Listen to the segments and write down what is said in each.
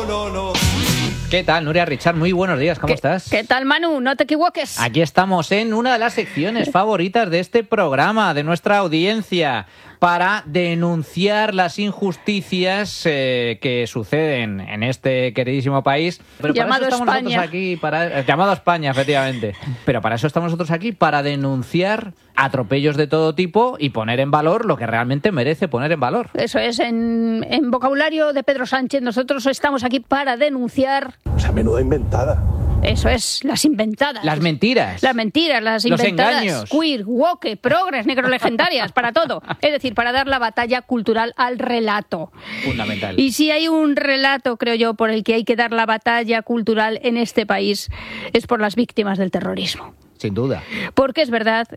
no, no. ¿Qué tal, Nuria Richard? Muy buenos días, ¿cómo estás? ¿Qué tal, Manu? No te equivoques. Aquí estamos en una de las secciones favoritas de este programa, de nuestra audiencia, para denunciar las injusticias que suceden en este queridísimo país. Pero llamado para eso estamos España. nosotros aquí, llamado España, efectivamente. Pero para eso estamos nosotros aquí, para denunciar atropellos de todo tipo y poner en valor lo que realmente merece poner en valor. Eso es, en vocabulario de Pedro Sánchez, nosotros estamos aquí para denunciar... O sea, menuda inventada. Eso es, las inventadas. Las mentiras. Las mentiras, las Los inventadas. engaños. Queer, woke, progres, necrolegendarias, para todo. Es decir, para dar la batalla cultural al relato. Fundamental. Y si hay un relato, creo yo, por el que hay que dar la batalla cultural en este país, es por las víctimas del terrorismo. Sin duda. Porque es verdad,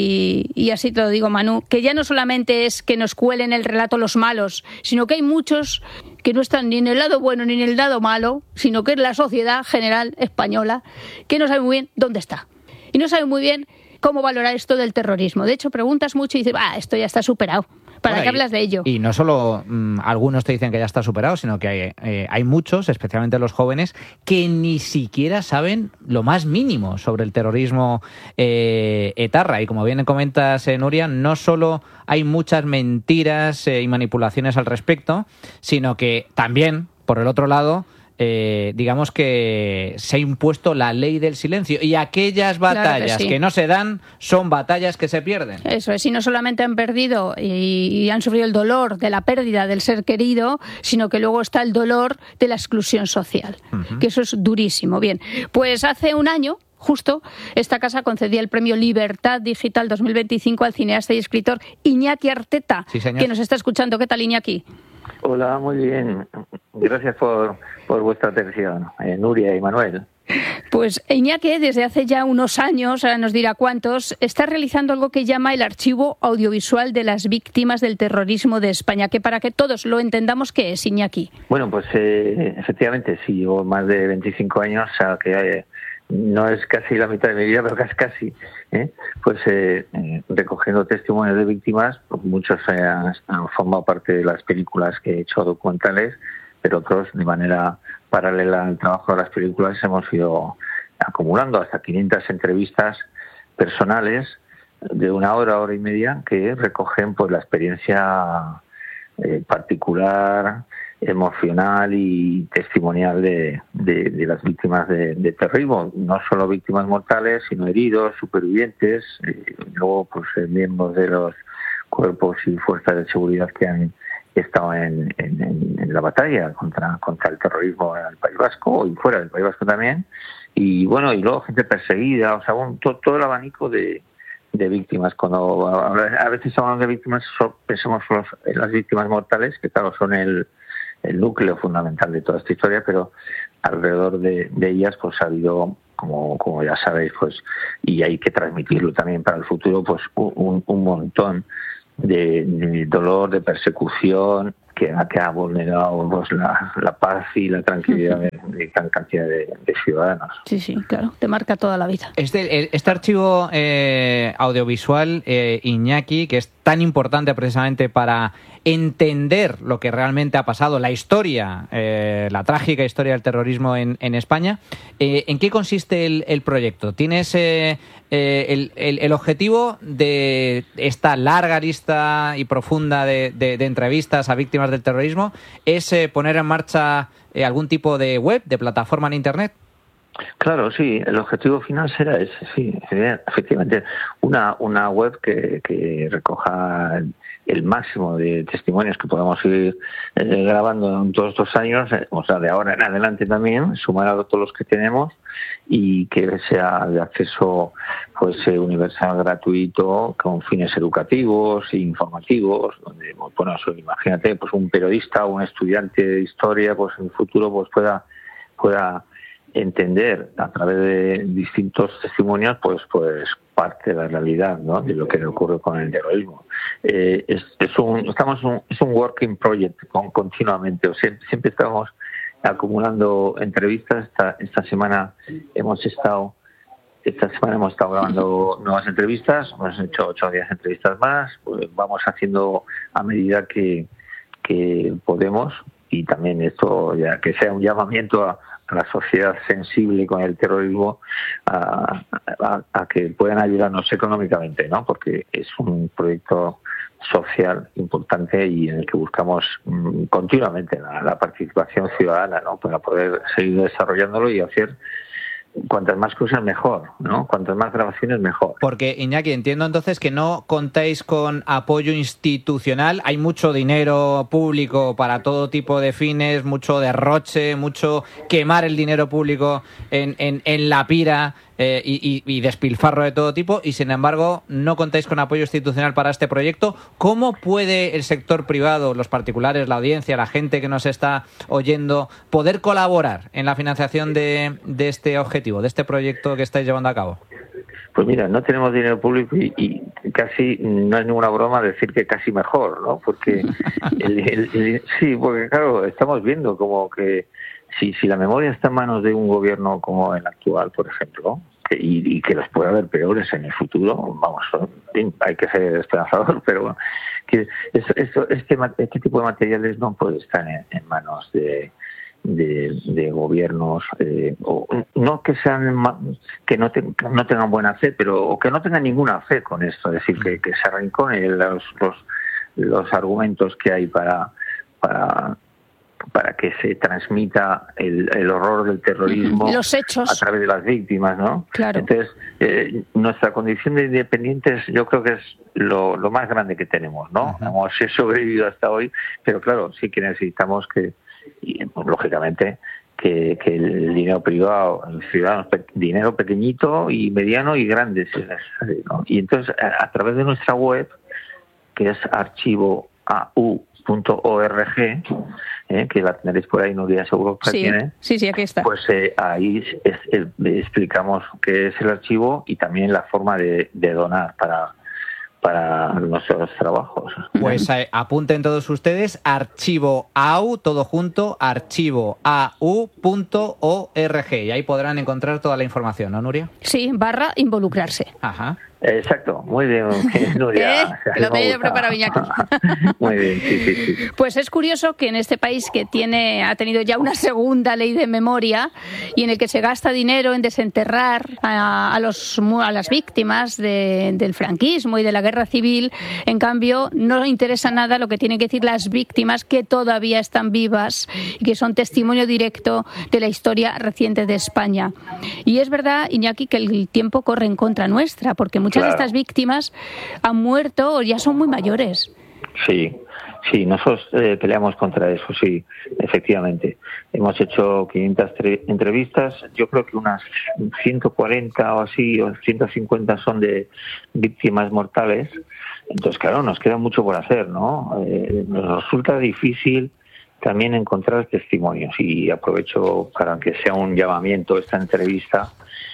y así te lo digo, Manu, que ya no solamente es que nos cuelen el relato los malos, sino que hay muchos que no están ni en el lado bueno ni en el lado malo, sino que es la sociedad general española que no sabe muy bien dónde está. Y no sabe muy bien cómo valorar esto del terrorismo. De hecho, preguntas mucho y dices, esto ya está superado. ¿Para qué hablas de ello? Y no solo algunos te dicen que ya está superado, sino que hay muchos, especialmente los jóvenes, que ni siquiera saben lo más mínimo sobre el terrorismo etarra. Y como bien comentas, Nuria, no solo hay muchas mentiras y manipulaciones al respecto, sino que también, por el otro lado, digamos que se ha impuesto la ley del silencio y aquellas batallas que no se dan son batallas que se pierden. Eso es, y no solamente han perdido y han sufrido el dolor de la pérdida del ser querido, sino que luego está el dolor de la exclusión social, que eso es durísimo. Bien, pues hace un año, justo, esta casa concedía el premio Libertad Digital 2025 al cineasta y escritor Iñaki Arteta, sí, señor, que nos está escuchando. ¿Qué tal, Iñaki? Hola, muy bien. Gracias por vuestra atención, Nuria y Manuel. Pues Iñaki, desde hace ya unos años, ahora nos dirá cuántos, está realizando algo que llama el Archivo Audiovisual de las Víctimas del Terrorismo de España, que para que todos lo entendamos, ¿qué es, Iñaki? Bueno, pues efectivamente, sí, llevo más de 25 años, o sea, que no es casi la mitad de mi vida, pero casi, pues recogiendo testimonios de víctimas, pues muchos han formado parte de las películas que he hecho documentales, pero otros de manera paralela al trabajo de las películas hemos ido acumulando hasta 500 entrevistas personales de una hora y media que recogen pues la experiencia particular, emocional y testimonial de las víctimas de terrorismo, no solo víctimas mortales, sino heridos, supervivientes, luego pues miembros de los cuerpos y fuerzas de seguridad que han estado en la batalla contra el terrorismo en el País Vasco y fuera del País Vasco también, y bueno, y luego gente perseguida, o sea, todo el abanico de víctimas. Cuando a veces hablamos de víctimas, pensamos solo en las víctimas mortales, que claro, son el núcleo fundamental de toda esta historia, pero alrededor de ellas pues ha habido, como ya sabéis, pues, y hay que transmitirlo también para el futuro, pues un montón de dolor, de persecución que ha vulnerado pues, la paz y la tranquilidad de gran cantidad de ciudadanos. Sí, claro, te marca toda la vida. Este archivo audiovisual, Iñaki, que es tan importante precisamente para entender lo que realmente ha pasado, la historia, la trágica historia del terrorismo en España, ¿en qué consiste el proyecto? ¿Tienes el objetivo de esta larga lista y profunda de entrevistas a víctimas del terrorismo es poner en marcha algún tipo de web, de plataforma en Internet? Claro, sí, el objetivo final será ese, sí, efectivamente, una web que recoja el máximo de testimonios que podamos ir grabando en todos estos años, o sea, de ahora en adelante también, sumar a todos los que tenemos y que sea de acceso pues universal, gratuito, con fines educativos e informativos, donde, bueno, imagínate, pues un periodista o un estudiante de historia, pues en el futuro pues pueda entender a través de distintos testimonios pues parte de la realidad, ¿no?, de lo que le ocurre con el terrorismo. Es un working project continuamente, o sea, siempre estamos acumulando entrevistas. Esta semana hemos estado grabando nuevas entrevistas, hemos hecho 8 o 10 entrevistas más, pues vamos haciendo a medida que podemos y también esto ya que sea un llamamiento a la sociedad sensible con el terrorismo a que puedan ayudarnos económicamente, ¿no? Porque es un proyecto social importante y en el que buscamos continuamente la participación ciudadana, ¿no? Para poder seguir desarrollándolo y hacer cuantas más cosas mejor, ¿no? Cuantas más grabaciones mejor. Porque, Iñaki, entiendo entonces que no contáis con apoyo institucional. Hay mucho dinero público para todo tipo de fines, mucho derroche, mucho quemar el dinero público en la pira y despilfarro de todo tipo, y sin embargo no contáis con apoyo institucional para este proyecto. ¿Cómo puede el sector privado, los particulares, la audiencia, la gente que nos está oyendo, poder colaborar en la financiación de este objetivo, de este proyecto que estáis llevando a cabo? Pues mira, no tenemos dinero público y casi no es ninguna broma decir que casi mejor, ¿no? Porque sí, porque claro, estamos viendo como que si la memoria está en manos de un gobierno como el actual, por ejemplo, y que los puede haber peores en el futuro, vamos, hay que ser esperanzador, pero bueno, que este tipo de materiales no puede estar en manos de gobiernos, o no que sean que no tengan buena fe, pero o que no tengan ninguna fe con esto, es decir, que se arrinconen los argumentos que hay para que se transmita el horror del terrorismo, los hechos, a través de las víctimas, ¿no? Claro. Entonces, nuestra condición de independientes yo creo que es lo más grande que tenemos, ¿no? Hemos sobrevivido hasta hoy, pero claro, sí que necesitamos pues, lógicamente, que el dinero privado, el ciudadano, dinero pequeñito y mediano y grande, si es necesario, ¿no? Y entonces, a través de nuestra web, que es archivoau.org, que la tendréis por ahí, Nuria, seguro que la tiene. Sí, aquí está. Pues ahí explicamos qué es el archivo y también la forma de donar para nuestros trabajos. Pues apunten todos ustedes, archivoau, todo junto, archivoau.org, y ahí podrán encontrar toda la información, ¿no, Nuria? Sí, /involucrarse. Ajá. Exacto, muy bien, Nuria. Lo tenía preparado, Iñaki. Muy bien, sí. Pues es curioso que en este país que ha tenido ya una segunda ley de memoria y en el que se gasta dinero en desenterrar a las víctimas del franquismo y de la guerra civil, en cambio no interesa nada lo que tienen que decir las víctimas que todavía están vivas y que son testimonio directo de la historia reciente de España. Y es verdad, Iñaki, que el tiempo corre en contra nuestra, porque muchas de estas víctimas han muerto o ya son muy mayores. Sí, nosotros peleamos contra eso, sí, efectivamente. Hemos hecho 500 entrevistas, yo creo que unas 140 o así, o 150 son de víctimas mortales. Entonces, claro, nos queda mucho por hacer, ¿no? Nos resulta difícil también encontrar testimonios, y aprovecho para que sea un llamamiento esta entrevista,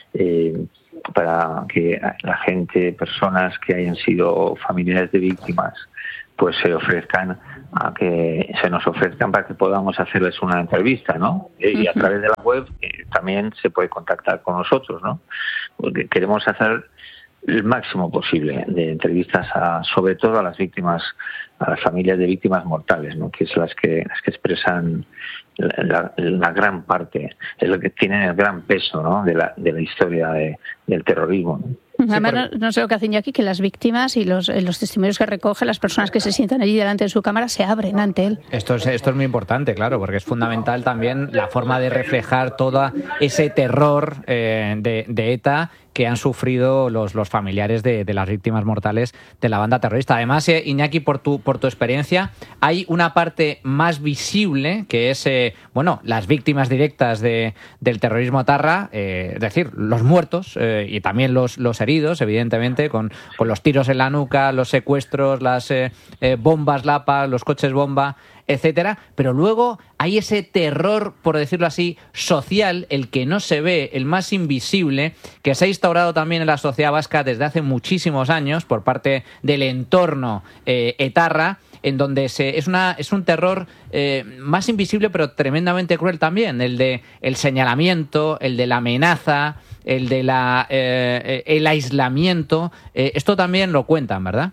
para que la gente, personas que hayan sido familiares de víctimas, pues se nos ofrezcan para que podamos hacerles una entrevista, ¿no? Y a través de la web también se puede contactar con nosotros, ¿no? Porque queremos hacer el máximo posible de entrevistas sobre todo a las víctimas, a las familias de víctimas mortales, ¿no? Que es las que expresan la gran parte, es lo que tienen el gran peso, ¿no? de la historia del terrorismo, ¿no? Además, no sé lo que hacen ya aquí, que las víctimas y los testimonios que recogen, las personas que se sientan allí delante de su cámara, se abren ante él. Esto es muy importante, claro, porque es fundamental también la forma de reflejar todo ese terror de ETA que han sufrido los familiares de las víctimas mortales de la banda terrorista. Además, Iñaki, por tu experiencia, hay una parte más visible que es las víctimas directas del terrorismo etarra, es decir, los muertos y también los heridos, evidentemente, con los tiros en la nuca, los secuestros, las bombas Lapa, los coches bomba, etcétera, pero luego hay ese terror, por decirlo así, social, el que no se ve, el más invisible, que se ha instaurado también en la sociedad vasca desde hace muchísimos años por parte del entorno etarra, en donde es un terror más invisible pero tremendamente cruel también, el de el señalamiento, el de la amenaza, el de el aislamiento. Esto también lo cuentan, ¿verdad?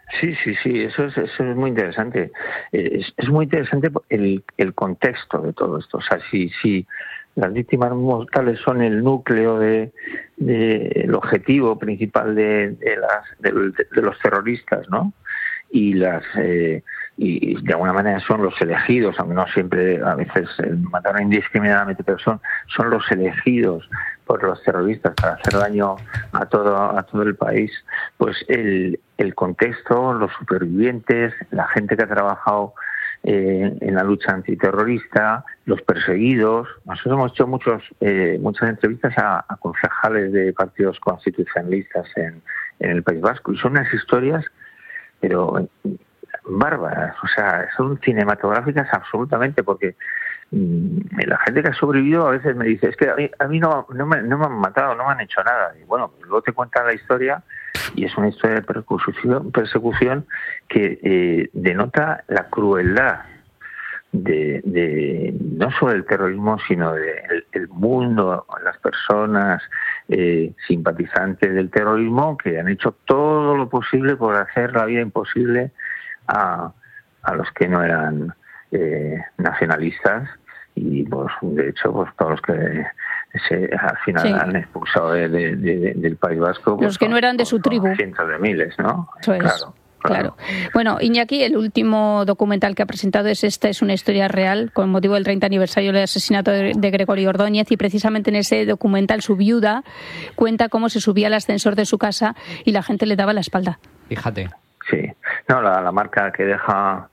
Sí, eso es muy interesante. Es muy interesante el contexto de todo esto. O sea, si las víctimas mortales son el núcleo el objetivo principal de los terroristas, ¿no? Y y de alguna manera son los elegidos, aunque no siempre, a veces mataron indiscriminadamente, pero son los elegidos por los terroristas para hacer daño a todo el país. Pues el contexto, los supervivientes, la gente que ha trabajado en la lucha antiterrorista, los perseguidos. Nosotros hemos hecho muchas entrevistas a concejales de partidos constitucionalistas en el País Vasco, y son unas historias pero bárbaras, o sea, son cinematográficas absolutamente, porque la gente que ha sobrevivido a veces me dice, es que a mí no me han matado, no me han hecho nada. Y bueno, luego te cuentan la historia, y es una historia de persecución que denota la crueldad de no solo el terrorismo, sino del mundo, las personas simpatizantes del terrorismo, que han hecho todo lo posible por hacer la vida imposible a los que no eran nacionalistas, y pues de hecho pues todos los que al final han expulsado del País Vasco, pues, los que no eran de su tribu, cientos de miles, ¿no? Eso es. Claro. Bueno, Iñaki, el último documental que ha presentado es una historia real con motivo del 30 aniversario del asesinato de Gregorio Ordóñez, y precisamente en ese documental su viuda cuenta cómo se subía al ascensor de su casa y la gente le daba la espalda. Fíjate. Sí, no, la marca que deja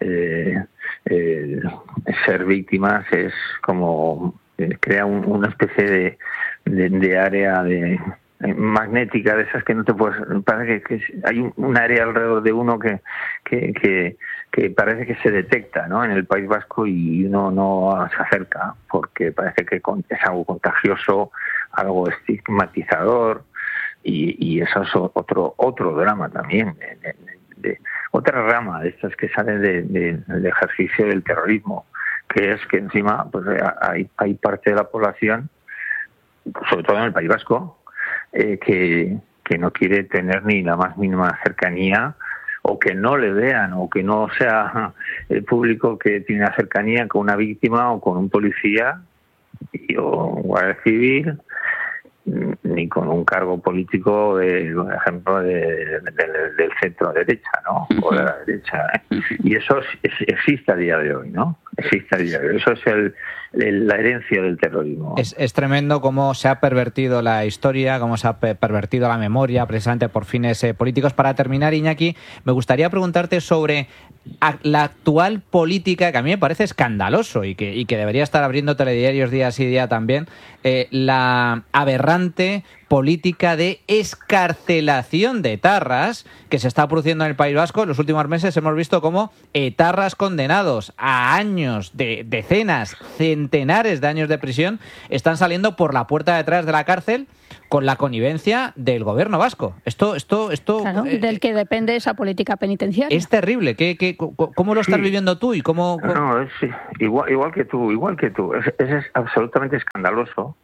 ser víctimas es como crea una especie de área magnética, de esas que no te puedes, parece que hay un área alrededor de uno que parece que se detecta, ¿no?, en el País Vasco, y uno no se acerca porque parece que es algo contagioso, algo estigmatizador, y eso es otro drama también, de otra rama de estas que salen del ejercicio del terrorismo, que es que encima pues hay parte de la población, sobre todo en el País Vasco, que no quiere tener ni la más mínima cercanía, o que no le vean, o que no sea el público que tiene la cercanía con una víctima o con un policía o un guardia civil, ni con un cargo político, por ejemplo, del centro derecha, ¿no?, o de la derecha. Y eso existe a día de hoy, ¿no? Existe a día de hoy. Eso es la herencia del terrorismo. Es tremendo cómo se ha pervertido la historia, cómo se ha pervertido la memoria, precisamente por fines políticos. Para terminar, Iñaki, me gustaría preguntarte sobre la actual política, que a mí me parece escandaloso y que debería estar abriendo telediarios día sí día también, la aberrante política de escarcelación de etarras que se está produciendo en el País Vasco. En los últimos meses hemos visto cómo etarras condenados a años, de decenas, centenares de años de prisión, están saliendo por la puerta de atrás de la cárcel con la connivencia del gobierno vasco. Esto claro, del que depende esa política penitenciaria. Es terrible. ¿Cómo lo estás viviendo tú? Y cómo... No, sí, igual que tú. Es absolutamente escandaloso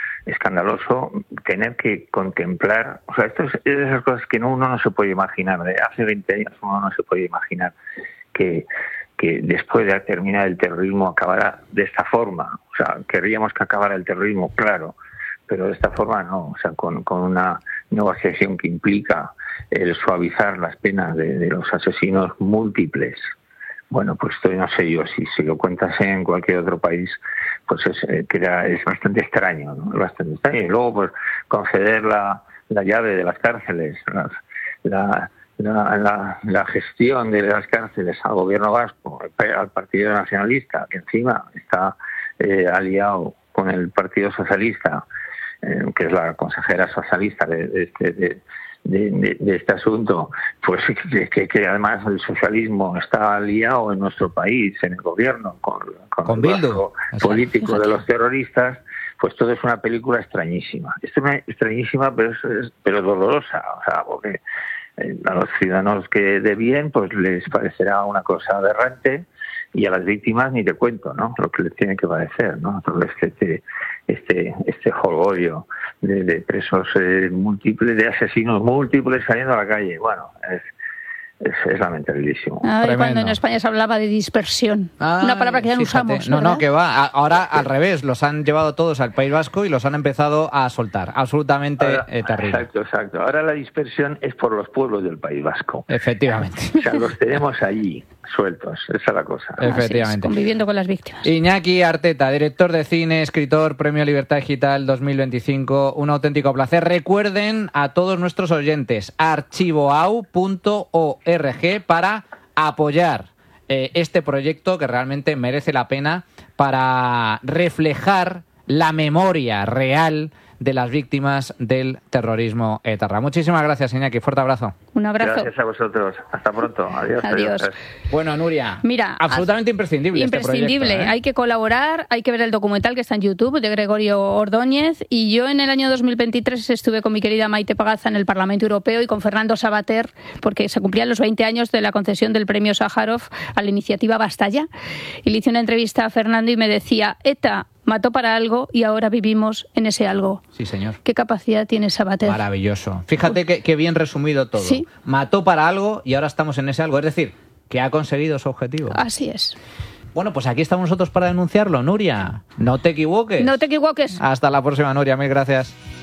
tener que contemplar, o sea, esto es de esas cosas que uno no se puede imaginar. De hace 20 años uno no se puede imaginar que después de terminar el terrorismo acabara de esta forma. O sea, querríamos que acabara el terrorismo, claro, pero de esta forma no. O sea, con una negociación que implica el suavizar las penas de los asesinos múltiples. Bueno, pues esto no sé yo, si lo cuentas en cualquier otro país, pues es bastante extraño, ¿no? Es bastante extraño. Y luego, pues, conceder la llave de las cárceles, la gestión de las cárceles al gobierno vasco, al Partido Nacionalista, que encima está aliado con el Partido Socialista, que es la consejera socialista de este asunto, pues que además el socialismo está aliado en nuestro país, en el gobierno, con el brazo político de los terroristas, pues todo es una película extrañísima. Es una extrañísima, pero dolorosa, o sea, porque a los ciudadanos que de bien pues les parecerá una cosa aberrante, y a las víctimas ni te cuento, ¿no?, lo que les tiene que parecer, ¿no? Todo este jolgorio de presos múltiples, de asesinos múltiples saliendo a la calle. Bueno, es lamentabilísimo. Cuando en España se hablaba de dispersión, una palabra que ya no usamos. No, que va. Ahora al revés, los han llevado todos al País Vasco y los han empezado a soltar. Absolutamente terrible. Exacto. Ahora la dispersión es por los pueblos del País Vasco. Efectivamente. O sea, los tenemos allí sueltos, esa es la cosa. Efectivamente. Conviviendo con las víctimas. Iñaki Arteta, director de cine, escritor, Premio Libertad Digital 2025, un auténtico placer. Recuerden a todos nuestros oyentes, archivoau.org para apoyar este proyecto que realmente merece la pena para reflejar la memoria real de las víctimas del terrorismo etarra. Muchísimas gracias, Iñaki. Fuerte abrazo. Un abrazo. Gracias a vosotros. Hasta pronto. Adiós. Bueno, Nuria, mira, absolutamente imprescindible. Imprescindible. Este proyecto, Hay que colaborar, hay que ver el documental que está en YouTube de Gregorio Ordóñez. Y yo en el año 2023 estuve con mi querida Maite Pagaza en el Parlamento Europeo y con Fernando Savater, porque se cumplían los 20 años de la concesión del premio Sájarov a la iniciativa Bastalla. Y le hice una entrevista a Fernando y me decía, ETA mató para algo y ahora vivimos en ese algo. Sí, señor. ¿Qué capacidad tiene Savater? Maravilloso. Fíjate que bien resumido todo. Sí. Mató para algo y ahora estamos en ese algo. Es decir, que ha conseguido su objetivo. Así es. Bueno, pues aquí estamos nosotros para denunciarlo, Nuria. No te equivoques. No te equivoques. Hasta la próxima, Nuria. Mil gracias.